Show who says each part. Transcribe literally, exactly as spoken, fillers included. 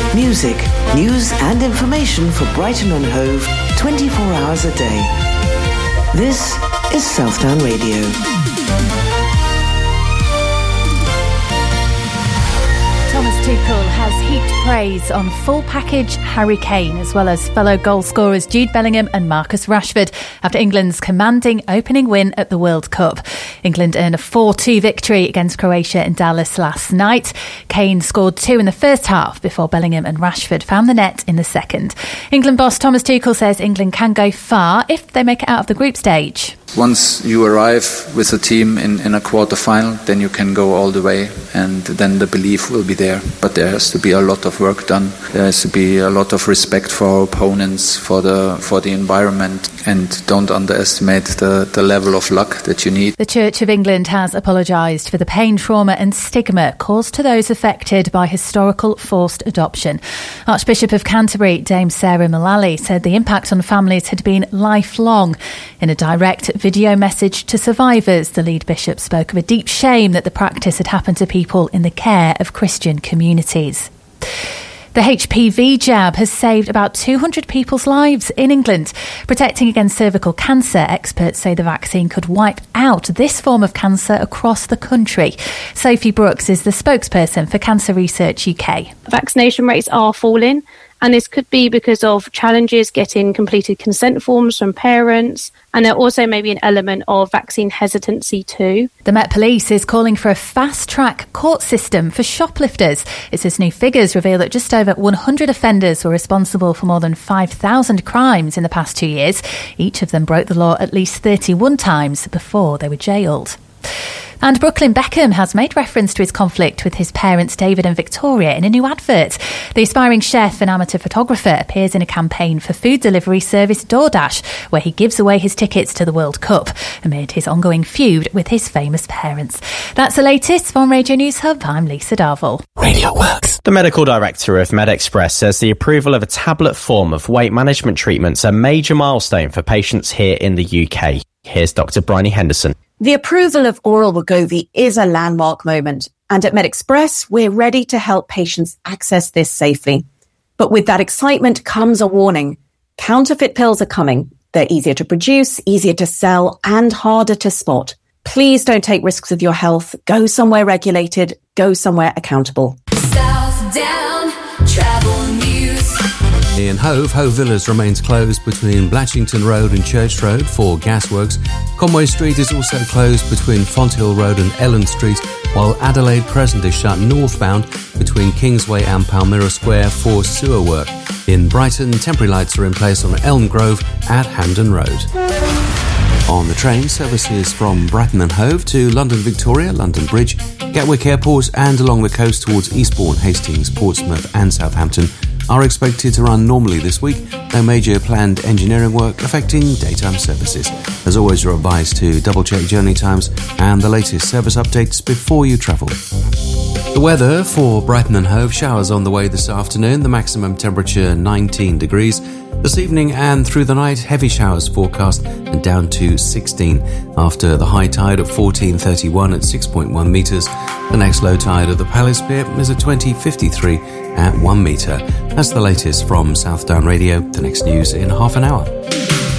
Speaker 1: Music, news and information for Brighton and Hove twenty-four hours a day. This is Southdown Radio.
Speaker 2: Thomas Tuchel has heaped praise on full package Harry Kane, as well as fellow goal scorers Jude Bellingham and Marcus Rashford, after England's commanding opening win at the World Cup. England earned a four two victory against Croatia in Dallas last night. Kane scored two in the first half before Bellingham and Rashford found the net in the second. England boss Thomas Tuchel says England can go far if they make it out of the group stage.
Speaker 3: Once you arrive with a team in, in a quarter-final, then you can go all the way, and then the belief will be there. But there has to be a lot of work done. There has to be a lot of respect for our opponents, for the for the environment, and don't underestimate the, the level of luck that you need.
Speaker 2: The Church of England has apologised for the pain, trauma and stigma caused to those affected by historical forced adoption. Archbishop of Canterbury, Dame Sarah Mullally, said the impact on families had been lifelong. In a direct video message to survivors, the lead bishop spoke of a deep shame that the practice had happened to people in the care of Christian communities. The H P V jab has saved about two hundred people's lives in England. Protecting against cervical cancer, experts say the vaccine could wipe out this form of cancer across the country. Sophie Brooks is the spokesperson for Cancer Research U K.
Speaker 4: Vaccination rates are falling, and this could be because of challenges getting completed consent forms from parents, and there also may be an element of vaccine hesitancy too.
Speaker 2: The Met Police is calling for a fast-track court system for shoplifters. It says new figures reveal that just over one hundred offenders were responsible for more than five thousand crimes in the past two years. Each of them broke the law at least thirty-one times before they were jailed. And Brooklyn Beckham has made reference to his conflict with his parents David and Victoria in a new advert. The aspiring chef and amateur photographer appears in a campaign for food delivery service DoorDash, where he gives away his tickets to the World Cup amid his ongoing feud with his famous parents. That's the latest from Radio News Hub. I'm Lisa Darville.
Speaker 5: Radio Works. The medical director of MedExpress says the approval of a tablet form of weight management treatment's a major milestone for patients here in the U K. Here's Doctor Bryony Henderson.
Speaker 6: The approval of oral Wegovy is a landmark moment, and at MedExpress, we're ready to help patients access this safely. But with that excitement comes a warning. Counterfeit pills are coming. They're easier to produce, easier to sell, and harder to spot. Please don't take risks with your health. Go somewhere regulated. Go somewhere accountable.
Speaker 7: Southdown Travel News.
Speaker 8: In Hove, Hove Villas remains closed between Blatchington Road and Church Road for gasworks. Conway Street is also closed between Fonthill Road and Ellen Street, while Adelaide Crescent is shut northbound between Kingsway and Palmyra Square for sewer work. In Brighton, temporary lights are in place on Elm Grove at Hampden Road. On the train, services from Brighton and Hove to London Victoria, London Bridge, Gatwick Airport and along the coast towards Eastbourne, Hastings, Portsmouth and Southampton are expected to run normally this week. No major planned engineering work affecting daytime services. As always, you're advised to double-check journey times and the latest service updates before you travel. The weather for Brighton and Hove: showers on the way this afternoon, the maximum temperature nineteen degrees. This evening and through the night, heavy showers forecast and down to sixteen. After the high tide of fourteen thirty-one at six point one metres, the next low tide of the Palace Pier is at twenty fifty-three at one metre. That's the latest from Southdown Radio. The next news in half an hour.